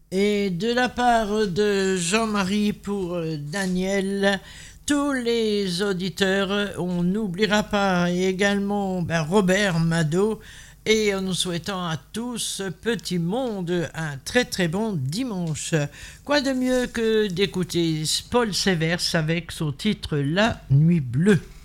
Et de la part de Jean-Marie pour Daniel, tous les auditeurs, on n'oubliera pas également Robert Mado, et en nous souhaitant à tous, petit monde, un très très bon dimanche. Quoi de mieux que d'écouter Paul Sévers avec son titre La Nuit Bleue.